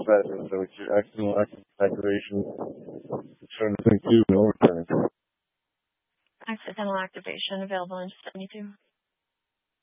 better. So it's your accidental activation. Turn the thing to and overturn it. Accidental activation available in 72.